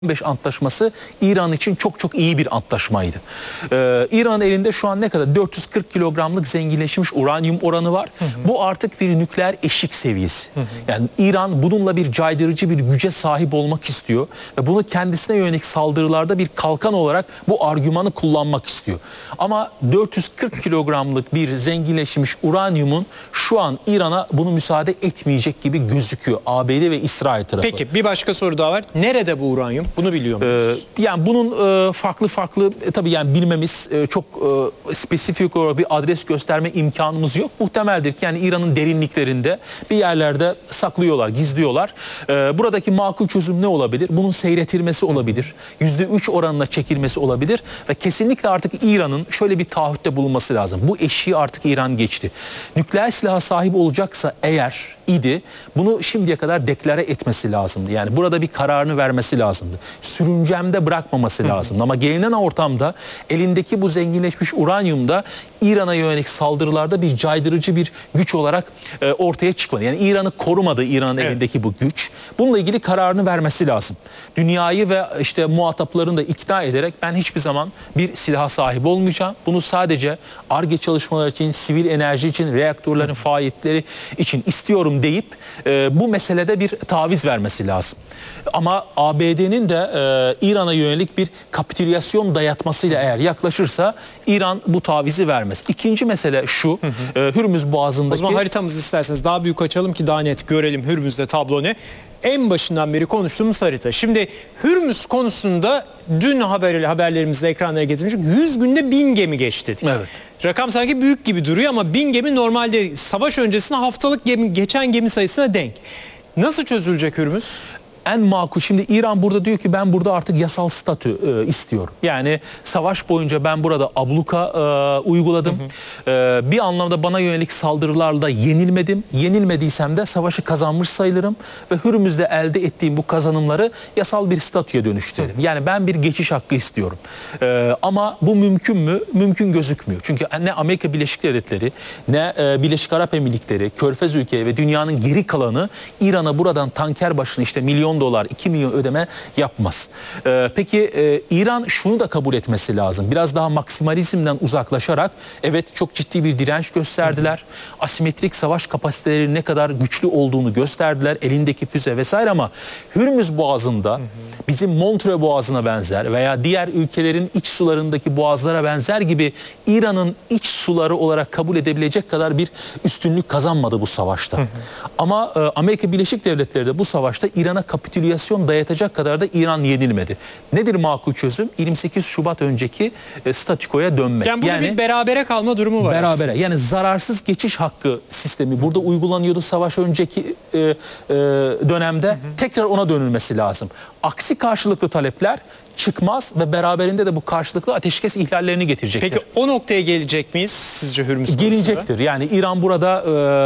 15 antlaşması İran için çok çok iyi bir antlaşmaydı. İran'ın elinde şu an ne kadar? 440 kilogramlık zenginleşmiş uranyum oranı var. Bu artık bir nükleer eşik seviyesi. Yani İran bununla bir caydırıcı bir güce sahip olmak istiyor ve bunu kendisine yönelik saldırılarda bir kalkan olarak bu argümanı kullanmak istiyor. Ama 440 kilogramlık bir zenginleşmiş uranyumun şu an İran'a bunu müsaade etmeyecek gibi gözüküyor. ABD ve İsrail tarafı. Peki bir başka soru daha var. Nerede bu uranyum? Bunu biliyor muyuz? Yani bunun farklı tabii yani bilmemiz çok spesifik olarak bir adres gösterme imkanımız yok. Muhtemeldir ki yani İran'ın derinliklerinde bir yerlerde saklıyorlar, gizliyorlar. Buradaki makul çözüm ne olabilir? Bunun seyretilmesi olabilir. %3 oranına çekilmesi olabilir ve kesinlikle artık İran'ın şöyle bir taahhütte bulunması lazım. Bu eşiği artık İran geçti. Nükleer silaha sahip olacaksa eğer bunu şimdiye kadar deklare etmesi lazımdı. Yani burada bir kararını vermesi lazımdı. Sürüncemde bırakmaması lazımdı. Ama gelinen ortamda elindeki bu zenginleşmiş uranyumda İran'a yönelik saldırılarda bir caydırıcı bir güç olarak ortaya çıkmadı. Yani İran'ı korumadı İran'ın elindeki bu güç. Bununla ilgili kararını vermesi lazım. Dünyayı ve işte muhataplarını da ikna ederek ben hiçbir zaman bir silaha sahip olmayacağım. Bunu sadece Ar-Ge çalışmaları için, sivil enerji için, reaktörlerin faaliyetleri için istiyorum deyip bu meselede bir taviz vermesi lazım. Ama ABD'nin de İran'a yönelik bir kapitülasyon dayatmasıyla eğer yaklaşırsa İran bu tavizi vermez. İkinci mesele şu, Hürmüz Boğazı'ndaki... O zaman haritamızı isterseniz daha büyük açalım ki daha net görelim Hürmüz'de tablo ne. En başından beri konuştuğumuz harita. Şimdi Hürmüz konusunda dün haberlerimizde ekranlara getirmiştik. 100 günde 1000 gemi geçti. Evet. Rakam sanki büyük gibi duruyor ama 1000 gemi normalde savaş öncesinde haftalık geçen gemi sayısına denk. Nasıl çözülecek Hürmüz? En makul. Şimdi İran burada diyor ki ben burada artık yasal statü istiyorum. Yani savaş boyunca ben burada abluka uyguladım. Bir anlamda bana yönelik saldırılarla yenilmedim. Yenilmediysem de savaşı kazanmış sayılırım ve Hürmüz'de elde ettiğim bu kazanımları yasal bir statüye dönüştürelim. Yani ben bir geçiş hakkı istiyorum. Ama bu mümkün mü? Mümkün gözükmüyor. Çünkü ne Amerika Birleşik Devletleri, ne Birleşik Arap Emirlikleri, Körfez ülkeleri ve dünyanın geri kalanı İran'a buradan tanker başına işte milyon dolar, 2 milyon ödeme yapmaz. Peki İran şunu da kabul etmesi lazım. Biraz daha maksimalizmden uzaklaşarak evet çok ciddi bir direnç gösterdiler. Asimetrik savaş kapasiteleri ne kadar güçlü olduğunu gösterdiler. Elindeki füze vesaire ama Hürmüz Boğazı'nda bizim Montreux Boğazı'na benzer veya diğer ülkelerin iç sularındaki boğazlara benzer gibi İran'ın iç suları olarak kabul edebilecek kadar bir üstünlük kazanmadı bu savaşta. Ama Amerika Birleşik Devletleri de bu savaşta İran'a kapitülasyon dayatacak kadar da İran yenilmedi. Nedir makul çözüm? 28 Şubat önceki statikoya dönmek. Yani burada bir berabere kalma durumu var. Berabere. Aslında. Yani zararsız geçiş hakkı sistemi burada uygulanıyordu savaş önceki dönemde. Tekrar ona dönülmesi lazım. Aksi karşılıklı talepler çıkmaz ve beraberinde de bu karşılıklı ateşkes ihlallerini getirecektir. Peki o noktaya gelecek miyiz sizce Hürmüz konusunda? Gelecektir. Yani İran burada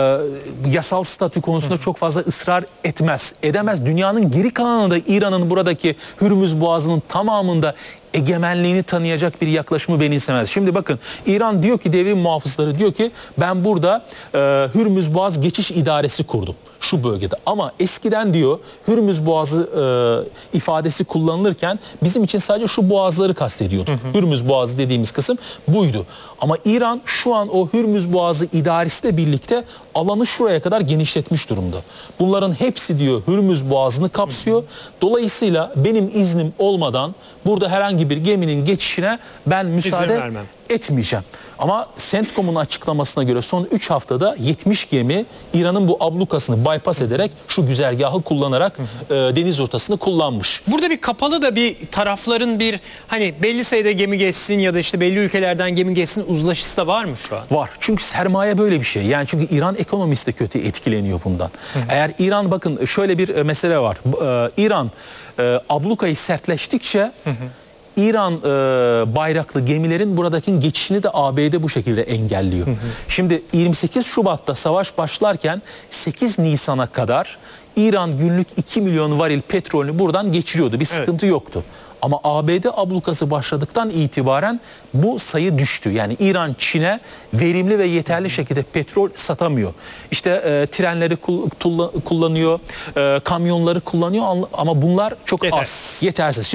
yasal statü konusunda çok fazla ısrar edemez. Dünyanın geri kalanında İran'ın buradaki Hürmüz Boğazı'nın tamamında egemenliğini tanıyacak bir yaklaşımı benimsemez. Şimdi bakın İran diyor ki devrim muhafızları diyor ki ben burada Hürmüz Boğaz Geçiş İdaresi kurdum şu bölgede. Ama eskiden diyor Hürmüz Boğazı ifadesi kullanılırken bizim için sadece şu boğazları kastediyordu. Hürmüz Boğazı dediğimiz kısım buydu. Ama İran şu an o Hürmüz Boğazı idaresiyle birlikte alanı şuraya kadar genişletmiş durumda. Bunların hepsi diyor Hürmüz Boğazı'nı kapsıyor. Dolayısıyla benim iznim olmadan burada herhangi bir geminin geçişine ben müsaade etmeyeceğim. Ama CENTCOM'un açıklamasına göre son 3 haftada 70 gemi İran'ın bu ablukasını bypass ederek şu güzergahı kullanarak deniz ortasını kullanmış. Burada bir kapalı da bir tarafların bir hani belli sayıda gemi geçsin ya da işte belli ülkelerden gemi geçsin uzlaşısı da var mı şu an? Var. Çünkü sermaye böyle bir şey. Yani çünkü İran ekonomisi de kötü etkileniyor bundan. Eğer İran bakın şöyle bir mesele var. İran ablukayı sertleştikçe İran bayraklı gemilerin buradaki geçişini de ABD bu şekilde engelliyor. Şimdi 28 Şubat'ta savaş başlarken 8 Nisan'a kadar İran günlük 2 milyon varil petrolünü buradan geçiriyordu. Bir sıkıntı yoktu. Ama ABD ablukası başladıktan itibaren bu sayı düştü. Yani İran Çin'e verimli ve yeterli şekilde petrol satamıyor. İşte trenleri kullanıyor, kamyonları kullanıyor ama bunlar çok az, yetersiz.